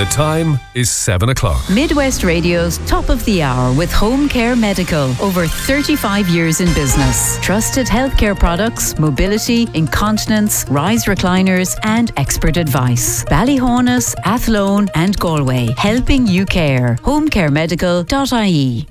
The time is 7 o'clock. Midwest Radio's Top of the Hour with Home Care Medical. Over 35 years in business. Trusted healthcare products, mobility, incontinence, rise recliners and expert advice. Ballyhonus, Athlone and Galway. Helping you care. homecaremedical.ie.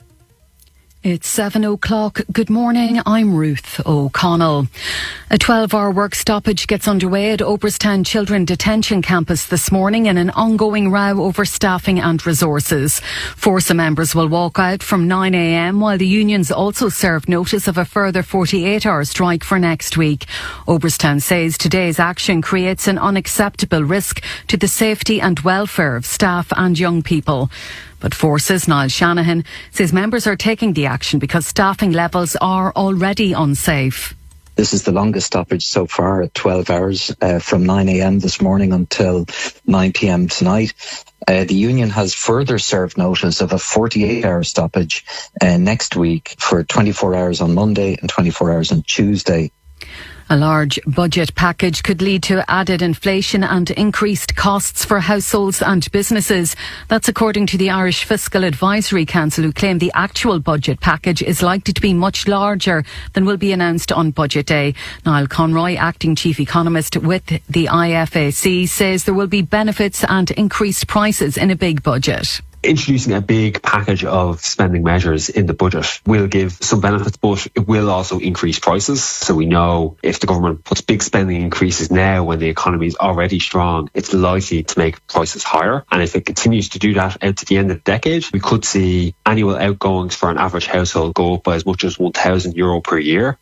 It's 7 o'clock. Good morning. I'm Ruth O'Connell. A 12-hour work stoppage gets underway at Oberstown Children Detention Campus this morning in an ongoing row over staffing and resources. Forsa members will walk out from 9 a.m, while the unions also served notice of a further 48-hour strike for next week. Oberstown says today's action creates an unacceptable risk to the safety and welfare of staff and young people. But Force's Niall Shanahan says members are taking the action because staffing levels are already unsafe. This is the longest stoppage so far at 12 hours from 9 a.m. this morning until 9 p.m. tonight. The union has further served notice of a 48-hour stoppage next week for 24 hours on Monday and 24 hours on Tuesday. A large budget package could lead to added inflation and increased costs for households and businesses. That's according to the Irish Fiscal Advisory Council, who claim the actual budget package is likely to be much larger than will be announced on Budget Day. Niall Conroy, acting chief economist with the IFAC, says there will be benefits and increased prices in a big budget. Introducing a big package of spending measures in the budget will give some benefits, but it will also increase prices. So we know if the government puts big spending increases now when the economy is already strong, it's likely to make prices higher. And if it continues to do that out to the end of the decade, we could see annual outgoings for an average household go up by as much as €1,000 per year.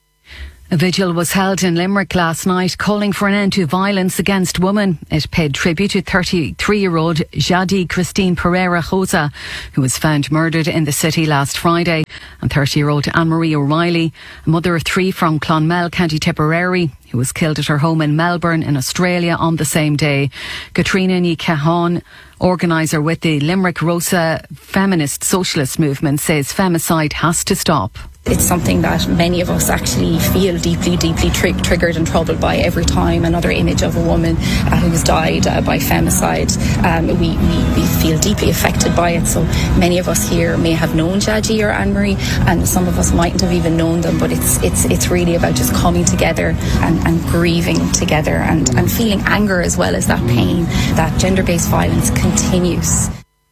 A vigil was held in Limerick last night calling for an end to violence against women. It paid tribute to 33-year-old Jadi Christine Pereira Josa, who was found murdered in the city last Friday, and 30-year-old Anne-Marie O'Reilly, a mother of three from Clonmel, County Tipperary, who was killed at her home in Melbourne in Australia on the same day. Katrina Ní Cahan, organiser with the Limerick Rosa feminist socialist movement, says femicide has to stop. It's something that many of us actually feel deeply triggered and troubled by every time another image of a woman who's died by femicide. We feel deeply affected by it. So many of us here may have known Jadi or Anne-Marie, and some of us mightn't have even known them, but it's really about just coming together and grieving together and feeling anger as well as that pain that gender-based violence continues.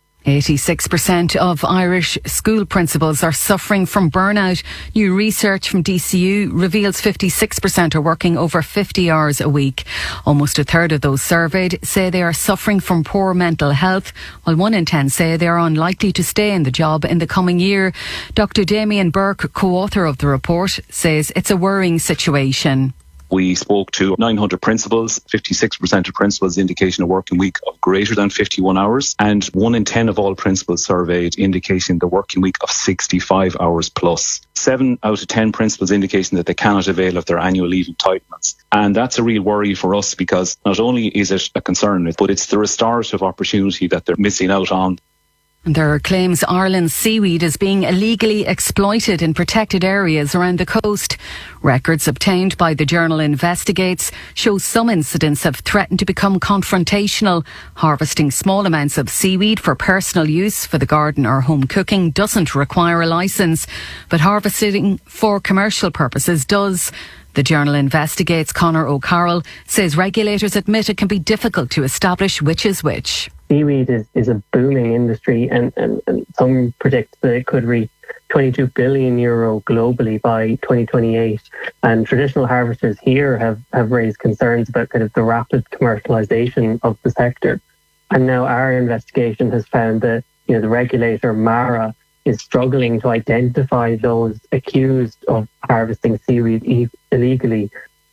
86% of Irish school principals are suffering from burnout. New research from DCU reveals 56% are working over 50 hours a week. Almost a third of those surveyed say they are suffering from poor mental health, while 1 in 10 say they are unlikely to stay in the job in the coming year. Dr. Damien Burke, co-author of the report, says it's a worrying situation. We spoke to 900 principals, 56% of principals indicating a working week of greater than 51 hours, and 1 in 10 of all principals surveyed indicating the working week of 65 hours plus. 7 out of 10 principals indicating that they cannot avail of their annual leave entitlements. And that's a real worry for us, because not only is it a concern, but it's the restorative opportunity that they're missing out on. And there are claims Ireland's seaweed is being illegally exploited in protected areas around the coast. Records obtained by the journal Investigates show some incidents have threatened to become confrontational. Harvesting small amounts of seaweed for personal use for the garden or home cooking doesn't require a licence, but harvesting for commercial purposes does. The journal Investigates' Conor O'Carroll says regulators admit it can be difficult to establish which is which. Seaweed is a booming industry, and some predict that it could reach €22 billion globally by 2028. And traditional harvesters here have raised concerns about kind of the rapid commercialisation of the sector. And now our investigation has found that the regulator MARA is struggling to identify those accused of harvesting seaweed illegally.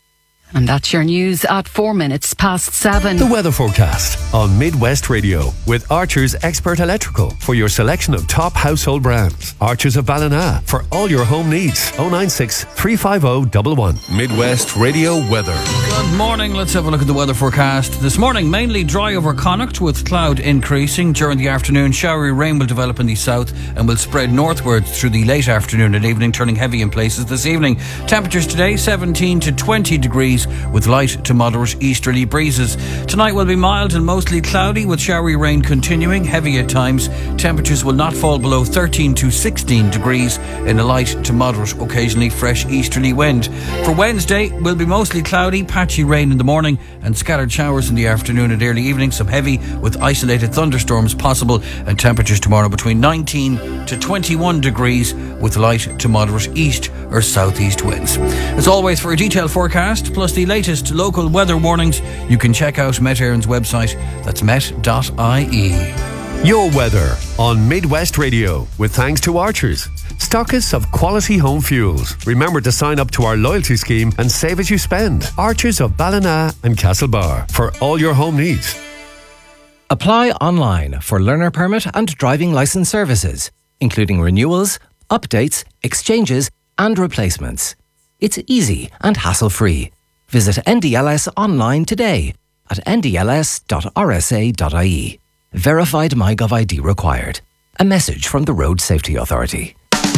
And that's your news at 4 minutes past 7. The weather forecast on Midwest Radio with Archer's Expert Electrical for your selection of top household brands. Archer's of Ballina for all your home needs. 096 350 111. Midwest Radio weather. Good morning. Let's have a look at the weather forecast. This morning, mainly dry over Connacht with cloud increasing. During the afternoon, showery rain will develop in the south and will spread northwards through the late afternoon and evening, turning heavy in places this evening. Temperatures today, 17 to 20 degrees degrees with light to moderate easterly breezes. Tonight will be mild and mostly cloudy with showery rain continuing, heavy at times. Temperatures will not fall below 13 to 16 degrees in a light to moderate, occasionally fresh easterly wind. For Wednesday, will be mostly cloudy, patchy rain in the morning and scattered showers in the afternoon and early evening. Some heavy with isolated thunderstorms possible, and temperatures tomorrow between 19 to 21 degrees with light to moderate east or southeast winds. As always, for a detailed forecast plus the latest local weather warnings, you can check out Met Éireann's website. That's met.ie. Your weather on Midwest Radio with thanks to Archers, stockists of quality home fuels. Remember to sign up to our loyalty scheme and save as you spend. Archers of Ballina and Castlebar for all your home needs. Apply online for learner permit and driving licence services, including renewals, updates, exchanges and replacements. It's easy and hassle-free. Visit NDLS online today at ndls.rsa.ie. Verified MyGov ID required. A message from the Road Safety Authority.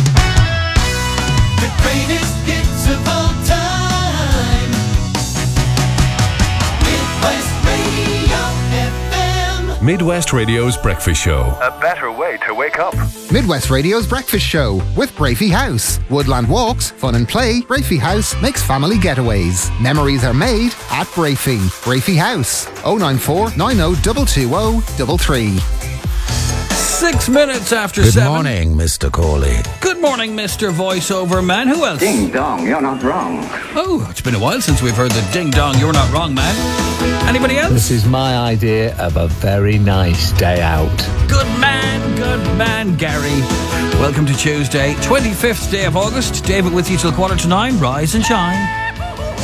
The greatest hits of all time. Midwest Radio FM. Midwest Radio's Breakfast Show. A better way to wake up. Midwest Radio's Breakfast Show with Brafey House. Woodland walks, fun and play. Brafey House makes family getaways. Memories are made at Brafey. Brafey House. 094 90 220 33. 6 minutes after Good 7. morning, Mr. Corley. Good morning, Mr. Voiceover Man. Who else? Ding dong, you're not wrong. Oh, it's been a while since we've heard the ding dong, you're not wrong, man. Anybody else? This is my idea of a very nice day out. Good man, Gary. Welcome to Tuesday, 25th day of August. David with you till 8:45. Rise and shine.